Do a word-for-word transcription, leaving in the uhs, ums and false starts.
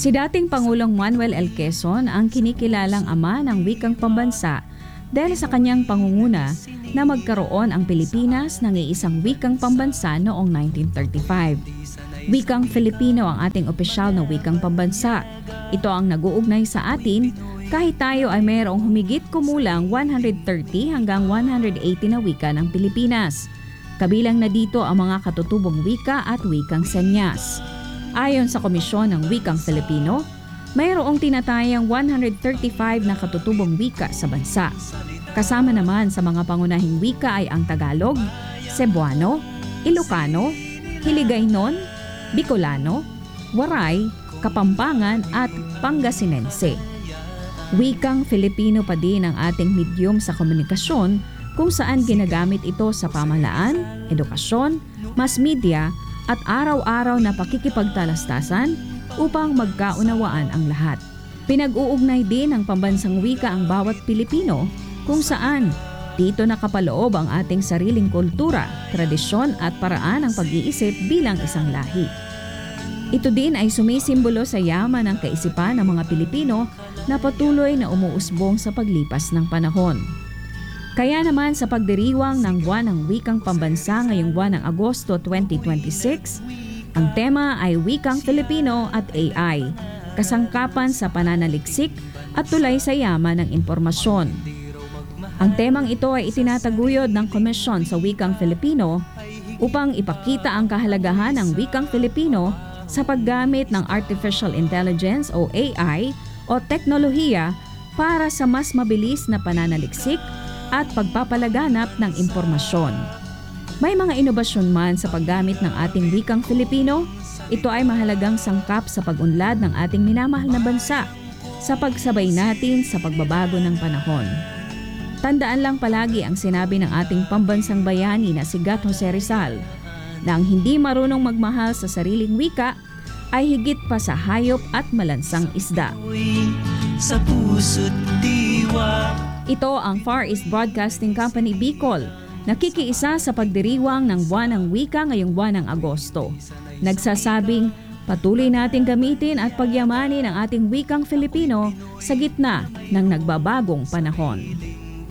Si dating Pangulong Manuel L. Quezon ang kinikilalang ama ng wikang pambansa dahil sa kanyang pangunguna na magkaroon ang Pilipinas ng iisang wikang pambansa noong nineteen thirty-five. Wikang Filipino ang ating opisyal na wikang pambansa. Ito ang nag-uugnay sa atin kahit tayo ay mayroong humigit kumulang one hundred thirty hanggang one hundred eighty na wika ng Pilipinas. Kabilang na dito ang mga katutubong wika at wikang senyas. Ayon sa Komisyon ng Wikang Filipino, mayroong tinatayang one hundred thirty-five na katutubong wika sa bansa. Kasama naman sa mga pangunahing wika ay ang Tagalog, Cebuano, Ilocano, Hiligaynon, Bicolano, Waray, Kapampangan at Pangasinense. Wikang Filipino pa din ang ating medyum sa komunikasyon kung saan ginagamit ito sa pamahalaan, edukasyon, mass media at araw-araw na pakikipagtalastasan upang magkaunawaan ang lahat. Pinag-uugnay din ng pambansang wika ang bawat Pilipino kung saan dito nakapaloob ang ating sariling kultura, tradisyon at paraan ng pag-iisip bilang isang lahi. Ito din ay sumisimbolo sa yaman ng kaisipan ng mga Pilipino na patuloy na umuusbong sa paglipas ng panahon. Kaya naman sa pagdiriwang ng Buwan ng Wikang Pambansa ngayong buwan ng Agosto twenty twenty-six, ang tema ay Wikang Filipino at A I, kasangkapan sa pananaliksik at tulay sa yaman ng impormasyon. Ang temang ito ay itinataguyod ng Komisyon sa Wikang Filipino upang ipakita ang kahalagahan ng Wikang Filipino sa paggamit ng Artificial Intelligence o A I o teknolohiya para sa mas mabilis na pananaliksik at pagpapalaganap ng impormasyon. May mga inobasyon man sa paggamit ng ating wikang Filipino, ito ay mahalagang sangkap sa pag-unlad ng ating minamahal na bansa sa pagsabay natin sa pagbabago ng panahon. Tandaan lang palagi ang sinabi ng ating pambansang bayani na si Gat Jose Rizal, na ang hindi marunong magmahal sa sariling wika ay higit pa sa hayop at malansang isda. Sa puso't diwa. Ito ang Far East Broadcasting Company Bicol, nakikiisa sa pagdiriwang ng Buwan ng Wika ngayong buwan ng Agosto. Nagsasabing patuloy nating gamitin at pagyamanin ang ating wikang Filipino sa gitna ng nagbabagong panahon.